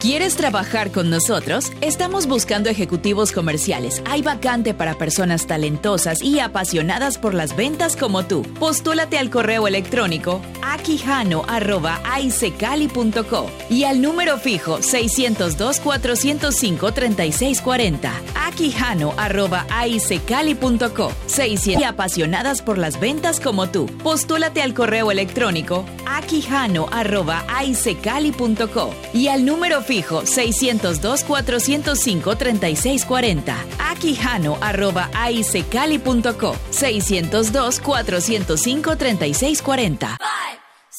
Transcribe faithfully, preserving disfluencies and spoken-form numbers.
¿Quieres trabajar con nosotros? Estamos buscando ejecutivos comerciales. Hay vacante para personas talentosas y apasionadas por las ventas como tú. Postúlate al correo electrónico aquijano arroba aicecali punto co y al número fijo seiscientos dos, cuatrocientos cinco, treinta y seis cuarenta. aquijano arroba aicecali punto co. seiscientos y apasionadas por las ventas como tú. Postúlate al correo electrónico aquijano arroba aicecali punto co y al número fijo seiscientos dos, cuatrocientos cinco, treinta y seis cuarenta. aquijano arroba aicecali punto co. seiscientos dos, cuatrocientos cinco, treinta y seis cuarenta. Five.